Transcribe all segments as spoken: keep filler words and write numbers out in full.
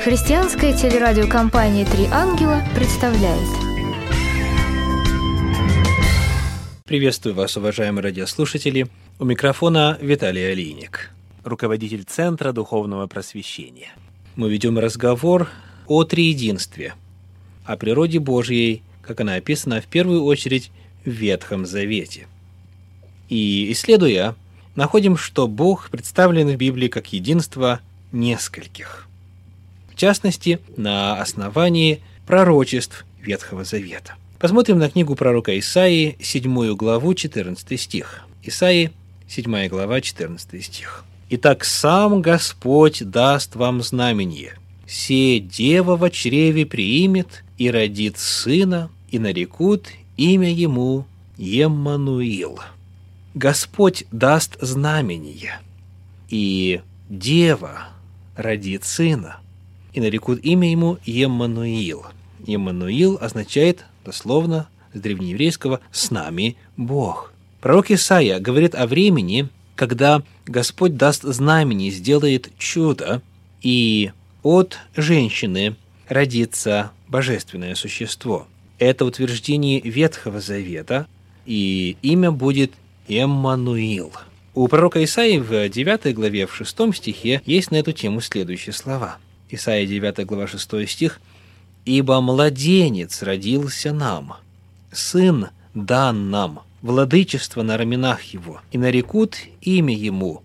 Христианская телерадиокомпания «Три ангела» представляет. Приветствую вас, уважаемые радиослушатели. У микрофона Виталий Алиник, руководитель Центра Духовного Просвещения. Мы ведем разговор о триединстве, о природе Божьей, как она описана в первую очередь в Ветхом Завете. И, исследуя, находим, что Бог представлен в Библии как единство нескольких. В частности, на основании пророчеств Ветхого Завета. Посмотрим на книгу пророка Исаии, седьмую главу, четырнадцатый стих. Исаии, седьмая глава, четырнадцатый стих. «Итак, сам Господь даст вам знамение. Се дева во чреве приимет и родит сына, и нарекут имя ему Еммануил». Господь даст знамение, и дева родит сына, и нарекут имя ему Еммануил. Еммануил означает, дословно, с древнееврейского «с нами Бог». Пророк Исаия говорит о времени, когда Господь даст знамение, сделает чудо, и от женщины родится божественное существо. Это утверждение Ветхого Завета, и имя будет Еммануил. У пророка Исаии в девятой главе, в шестом стихе, есть на эту тему следующие слова. Исаия девятая глава, шестой стих. «Ибо младенец родился нам, сын дан нам, владычество на раменах его, и нарекут имя ему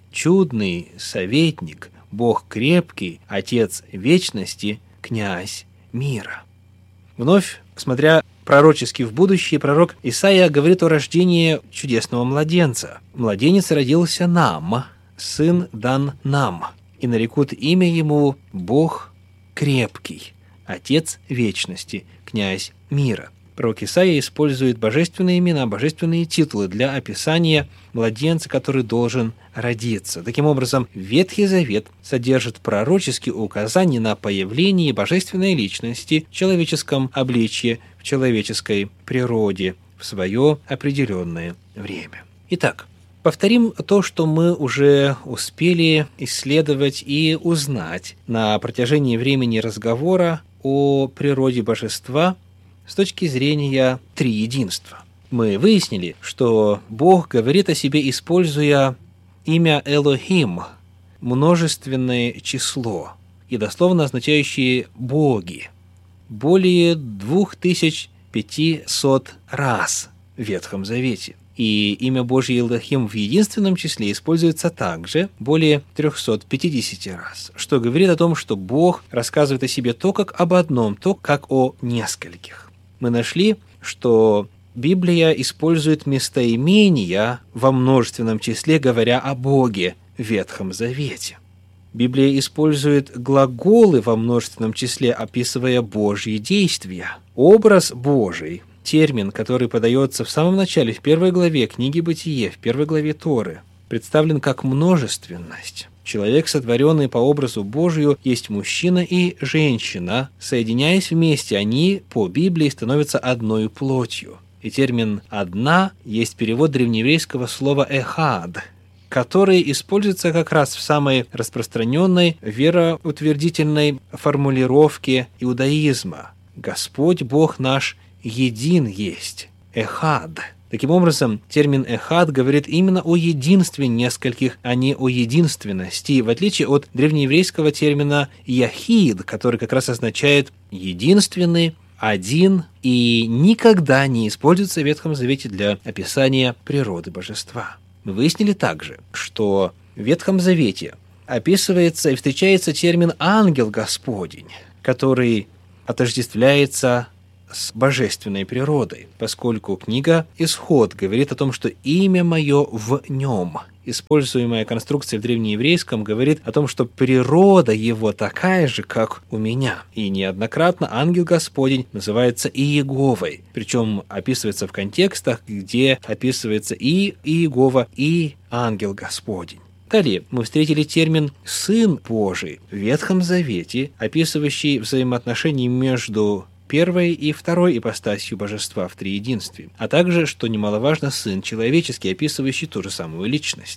чудный советник, Бог крепкий, Отец вечности, князь мира». Вновь, смотря пророчески в будущее, пророк Исаия говорит о рождении чудесного младенца. «Младенец родился нам, сын дан нам, и нарекут имя ему Бог крепкий, Отец вечности, князь мира». Пророк Исаия использует божественные имена, божественные титулы для описания младенца, который должен родиться. Таким образом, Ветхий Завет содержит пророческие указания на появление божественной личности в человеческом обличье, в человеческой природе в свое определенное время. Итак, повторим то, что мы уже успели исследовать и узнать на протяжении времени разговора о природе божества с точки зрения триединства. Мы выяснили, что Бог говорит о себе, используя имя Элохим, множественное число, и дословно означающее «боги», более двух тысяч пятисот раз в Ветхом Завете. И имя Божье Элохим в единственном числе используется также более трехсот пятидесяти раз, что говорит о том, что Бог рассказывает о себе то как об одном, то как о нескольких. Мы нашли, что Библия использует местоимения во множественном числе, говоря о Боге в Ветхом Завете. Библия использует глаголы во множественном числе, описывая Божьи действия. Образ Божий, термин, который подается в самом начале, в первой главе книги Бытие, в первой главе Торы, представлен как множественность. Человек, сотворенный по образу Божию, есть мужчина и женщина. Соединяясь вместе, они по Библии становятся одной плотью. И термин «одна» есть перевод древнееврейского слова «эхад», который используется как раз в самой распространенной вероутвердительной формулировке иудаизма. «Господь Бог наш един есть, эхад». Таким образом, термин «эхад» говорит именно о единстве нескольких, а не о единственности, в отличие от древнееврейского термина «яхид», который как раз означает «единственный», «один» и никогда не используется в Ветхом Завете для описания природы божества. Мы выяснили также, что в Ветхом Завете описывается и встречается термин «ангел Господень», который отождествляется с божественной природой, поскольку книга «Исход» говорит о том, что «имя мое в нем». Используемая конструкция в древнееврейском говорит о том, что природа его такая же, как у меня. И неоднократно ангел Господень называется Иеговой, причем описывается в контекстах, где описывается и Иегова, и ангел Господень. Далее мы встретили термин «сын Божий» в Ветхом Завете, описывающий взаимоотношения между первой и второй ипостасью божества в триединстве, а также, что немаловажно, сын человеческий, описывающий ту же самую личность.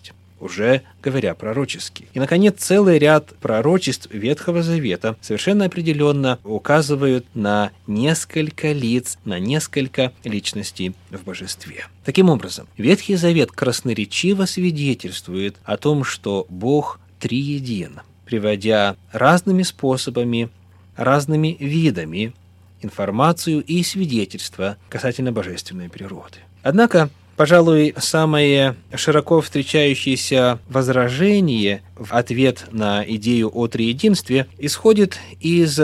уже говоря пророчески. И, наконец, целый ряд пророчеств Ветхого Завета совершенно определенно указывают на несколько лиц, на несколько личностей в божестве. Таким образом, Ветхий Завет красноречиво свидетельствует о том, что Бог триедин, приводя разными способами, разными видами информацию и свидетельства касательно божественной природы. Однако, пожалуй, самое широко встречающееся возражение в ответ на идею о триединстве исходит из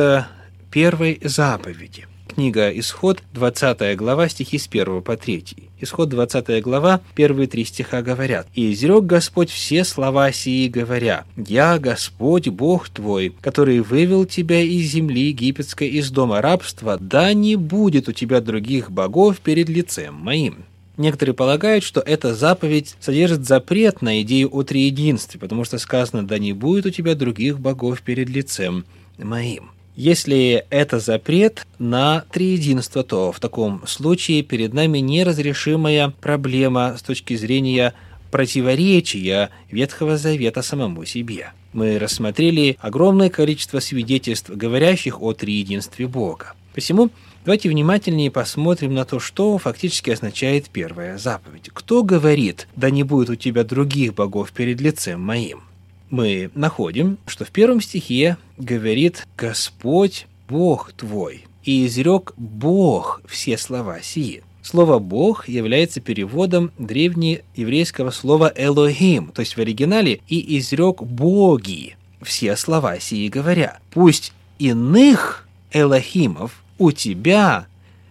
первой заповеди. Книга Исход, двадцатая глава, стихи с первого по третий. Исход, двадцатая глава, первые три стиха говорят: «И изрек Господь все слова сии, говоря: Я, Господь, Бог твой, который вывел тебя из земли египетской, из дома рабства, да не будет у тебя других богов перед лицем моим». Некоторые полагают, что эта заповедь содержит запрет на идею о триединстве, потому что сказано: «Да не будет у тебя других богов перед лицем моим». Если это запрет на триединство, то в таком случае перед нами неразрешимая проблема с точки зрения противоречия Ветхого Завета самому себе. Мы рассмотрели огромное количество свидетельств, говорящих о триединстве Бога. Посему давайте внимательнее посмотрим на то, что фактически означает первая заповедь. Кто говорит: «Да не будет у тебя других богов перед лицем моим»? Мы находим, что в первом стихе говорит «Господь, Бог твой», и изрек Бог все слова сии. Слово «Бог» является переводом древнееврейского слова «Элохим», то есть в оригинале «и изрек боги все слова сии, говоря: пусть иных Элохимов у тебя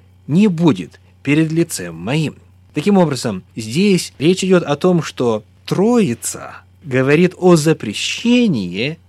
не будет перед лицем моим». Таким образом, здесь речь идет о том, что Троица говорит о запрещении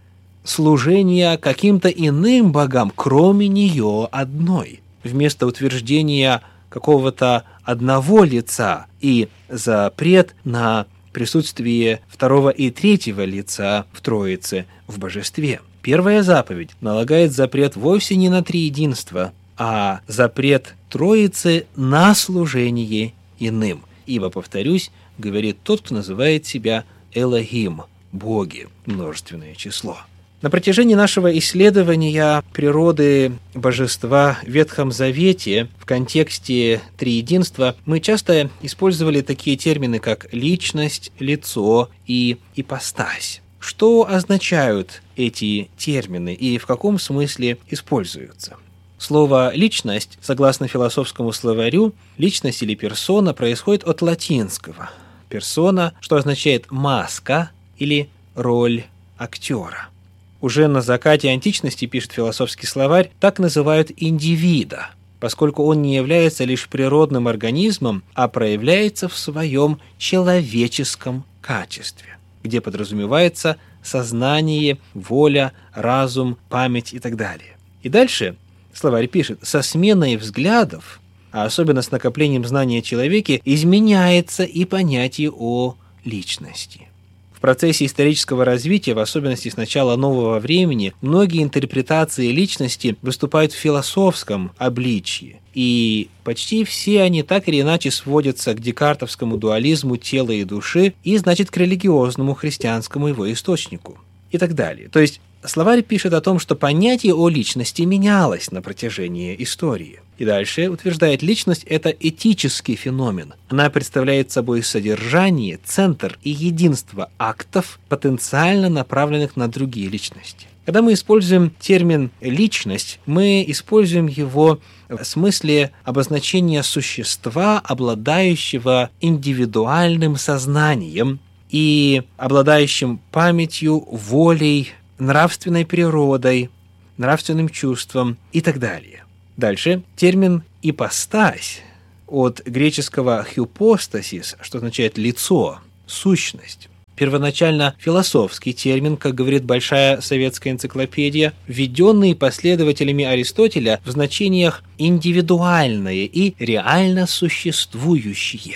служения каким-то иным богам, кроме нее одной. Вместо утверждения какого-то одного лица и запрет на присутствие второго и третьего лица в Троице в божестве. Первая заповедь налагает запрет вовсе не на триединство, а запрет Троицы на служение иным. Ибо, повторюсь, говорит тот, кто называет себя Элохим, боги, множественное число. На протяжении нашего исследования природы божества в Ветхом Завете в контексте триединства мы часто использовали такие термины, как личность, лицо и ипостась. Что означают эти термины и в каком смысле используются? Слово «личность», согласно философскому словарю, личность или персона происходит от латинского «персона», что означает «маска» или «роль актера». Уже на закате античности, пишет философский словарь, так называют индивида, поскольку он не является лишь природным организмом, а проявляется в своем человеческом качестве, где подразумевается сознание, воля, разум, память и так далее. И дальше словарь пишет: со сменой взглядов, а особенно с накоплением знаний о человеке, изменяется и понятие о личности. В процессе исторического развития, в особенности с начала нового времени, многие интерпретации личности выступают в философском обличье, и почти все они так или иначе сводятся к декартовскому дуализму тела и души и, значит, к религиозному христианскому его источнику и так далее. То есть словарь пишет о том, что понятие о личности менялось на протяжении истории. И дальше утверждает: личность – это этический феномен. Она представляет собой содержание, центр и единство актов, потенциально направленных на другие личности. Когда мы используем термин «личность», мы используем его в смысле обозначения существа, обладающего индивидуальным сознанием и обладающим памятью, волей, нравственной природой, нравственным чувством и так далее. Дальше термин «ипостась» от греческого «hypostasis», что означает «лицо», «сущность». Первоначально философский термин, как говорит Большая советская энциклопедия, введенный последователями Аристотеля в значениях «индивидуальное» и «реально существующее».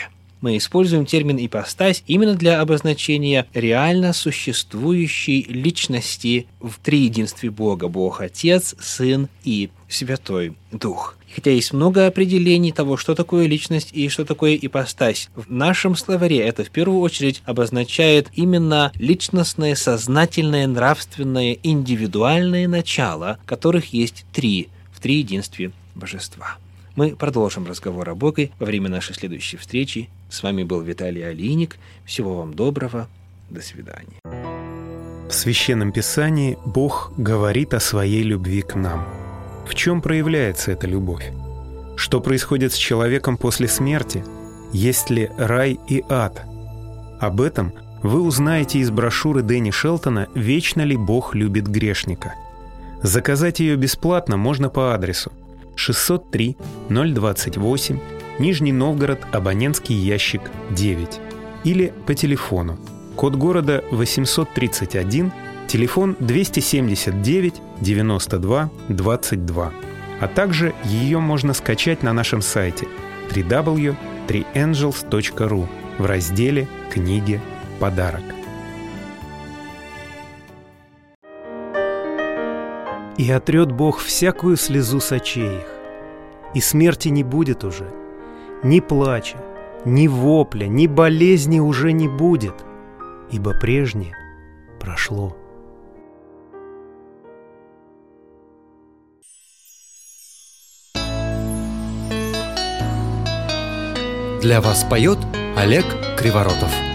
мы используем термин «ипостась» именно для обозначения реально существующей личности в триединстве Бога – Бог Отец, Сын и Святой Дух. Хотя есть много определений того, что такое личность и что такое ипостась, в нашем словаре это в первую очередь обозначает именно личностное, сознательное, нравственное, индивидуальное начало, которых есть три в триединстве Божества. Мы продолжим разговор о Боге во время нашей следующей встречи. С вами был Виталий Алийник. Всего вам доброго. До свидания. В Священном Писании Бог говорит о своей любви к нам. В чем проявляется эта любовь? Что происходит с человеком после смерти? Есть ли рай и ад? Об этом вы узнаете из брошюры Дэнни Шелтона «Вечно ли Бог любит грешника?». Заказать ее бесплатно можно по адресу шестьсот три ноль двадцать восемь, Нижний Новгород, абонентский ящик девять, или по телефону. Код города восемьсот тридцать один, телефон двести семьдесят девять девяносто два двадцать два. А также ее можно скачать на нашем сайте дабл ю дабл ю дабл ю точка три энджелс точка ру в разделе «Книги. Подарок». «И отрет Бог всякую слезу с очей их, и смерти не будет уже, ни плача, ни вопля, ни болезни уже не будет, ибо прежнее прошло». Для вас поет Олег Криворотов.